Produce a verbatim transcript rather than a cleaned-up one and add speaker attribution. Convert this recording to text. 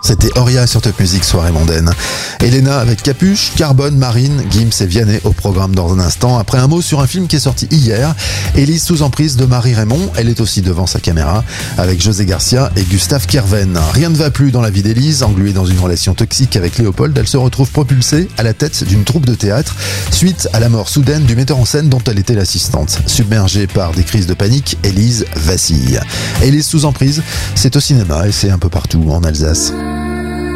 Speaker 1: C'était Auria sur Top Music, soirée mondaine. Elena avec Capuche, Carbone, Marine, Gims et Vianney au programme dans un instant. Après un mot sur un film qui est sorti hier, Élise sous emprise de Marie Raymond. Elle est aussi devant sa caméra avec José Garcia et Gustave Kerven. Rien ne va plus dans la vie d'Élise. Engluée dans une relation toxique avec Léopold, elle se retrouve propulsée à la tête d'une troupe de théâtre suite à la mort soudaine du metteur en scène dont elle était l'assistante. Submergée par des crises de panique, Élise vacille. Élise sous emprise, c'est au cinéma et c'est un peu partout en Alsace.